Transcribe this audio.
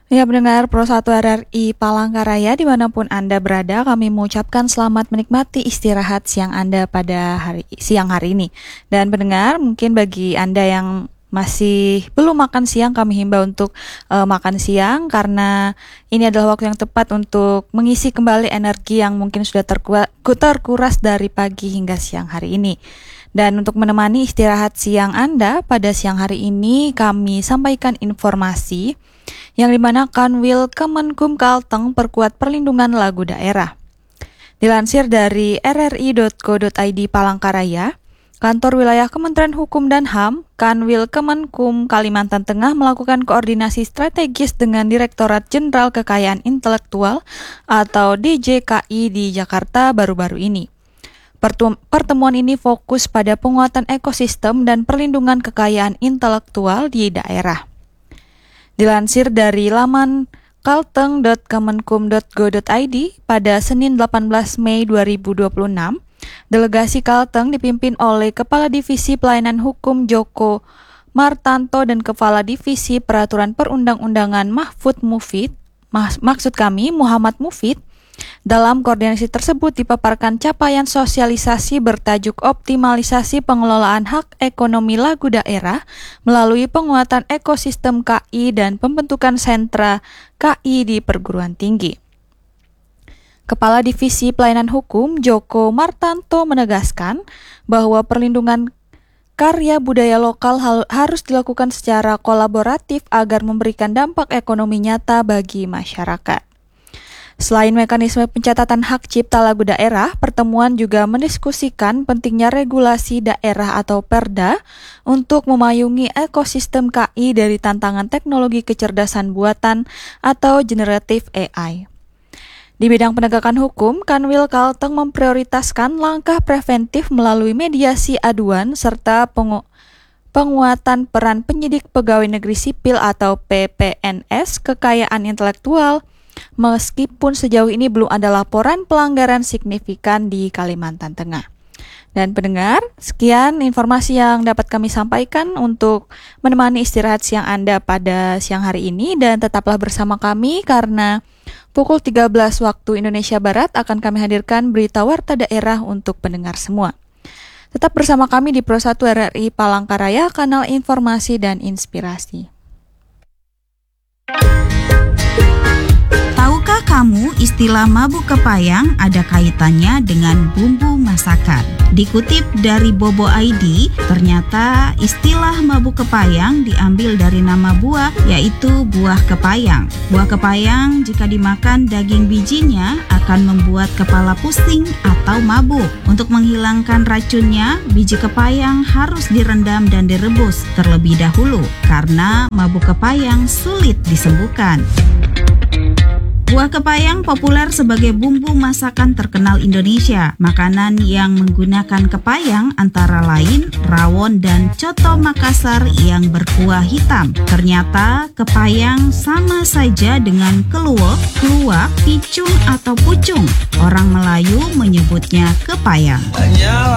Ya, pendengar Pro 1 RRI Palangkaraya dimanapun Anda berada, kami mengucapkan selamat menikmati istirahat siang Anda pada siang hari ini. Dan pendengar, mungkin bagi Anda yang masih belum makan siang, kami himbau untuk makan siang karena ini adalah waktu yang tepat untuk mengisi kembali energi yang mungkin sudah terkuras dari pagi hingga siang hari ini. Dan untuk menemani istirahat siang Anda pada siang hari ini, kami sampaikan informasi yang dimana Kanwil Kemenkum Kalteng perkuat perlindungan lagu daerah. Dilansir dari rri.co.id Palangkaraya, Kantor Wilayah Kementerian Hukum dan HAM, Kanwil Kemenkum Kalimantan Tengah melakukan koordinasi strategis dengan Direktorat Jenderal Kekayaan Intelektual atau DJKI di Jakarta baru-baru ini. Pertemuan ini fokus pada penguatan ekosistem dan perlindungan kekayaan intelektual di daerah. Dilansir dari laman kalteng.kemenkum.go.id pada Senin 18 Mei 2026, delegasi Kalteng dipimpin oleh Kepala Divisi Pelayanan Hukum Joko Martanto dan Kepala Divisi Peraturan Perundang-undangan Muhammad Mufid. Dalam koordinasi tersebut dipaparkan capaian sosialisasi bertajuk optimalisasi pengelolaan hak ekonomi lagu daerah melalui penguatan ekosistem KI dan pembentukan sentra KI di perguruan tinggi. Kepala Divisi Pelayanan Hukum Joko Martanto menegaskan bahwa perlindungan karya budaya lokal harus dilakukan secara kolaboratif agar memberikan dampak ekonomi nyata bagi masyarakat. Selain mekanisme pencatatan hak cipta lagu daerah, pertemuan juga mendiskusikan pentingnya regulasi daerah atau Perda untuk memayungi ekosistem KI dari tantangan teknologi kecerdasan buatan atau generative AI. Di bidang penegakan hukum, Kanwil Kalteng memprioritaskan langkah preventif melalui mediasi aduan serta penguatan peran penyidik pegawai negeri sipil atau PPNS kekayaan intelektual, meskipun sejauh ini belum ada laporan pelanggaran signifikan di Kalimantan Tengah. Dan pendengar, sekian informasi yang dapat kami sampaikan untuk menemani istirahat siang Anda pada siang hari ini, dan tetaplah bersama kami karena pukul 13 waktu Indonesia Barat akan kami hadirkan berita warta daerah untuk pendengar semua. Tetap bersama kami di Pro 1 RRI Palangkaraya, kanal informasi dan inspirasi. Tahukah kamu istilah mabuk kepayang ada kaitannya dengan bumbu masakan? Dikutip dari Bobo ID, ternyata istilah mabuk kepayang diambil dari nama buah, yaitu buah kepayang. Buah kepayang jika dimakan daging bijinya akan membuat kepala pusing atau mabuk. Untuk menghilangkan racunnya, biji kepayang harus direndam dan direbus terlebih dahulu karena mabuk kepayang sulit disembuhkan. Buah kepayang populer sebagai bumbu masakan terkenal Indonesia. Makanan yang menggunakan kepayang antara lain rawon dan coto Makassar yang berkuah hitam. Ternyata kepayang sama saja dengan keluak, picung atau pucung. Orang Melayu menyebutnya kepayang.